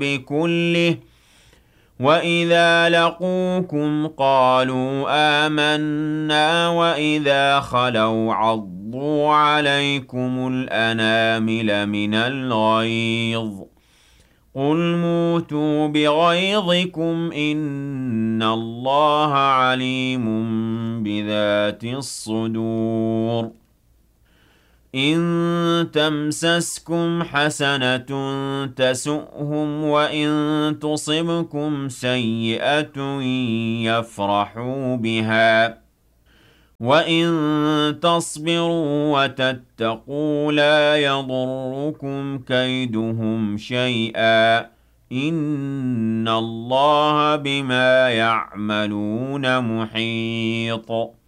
بكله وَإِذَا لَقُوكُمْ قَالُوا آمَنَّا وَإِذَا خَلَوْا عَضُّوا عَلَيْكُمُ الْأَنَامِلَ مِنَ الْغَيْظِ ۚ قُلْ مُوتُوا بِغَيْظِكُمْ إِنَّ اللَّهَ عَلِيمٌ بِذَاتِ الصُّدُورِ إِن تَمْسَسْكُمْ حَسَنَةٌ تَسُؤْهُمْ وَإِن تُصِبْكُمْ سَيِّئَةٌ يَفْرَحُوا بِهَا وَإِن تَصْبِرُوا وَتَتَّقُوا لَا يَضُرُّكُمْ كَيْدُهُمْ شَيْئًا ۗ إِنَّ اللَّهَ بِمَا يَعْمَلُونَ مُحِيطٌ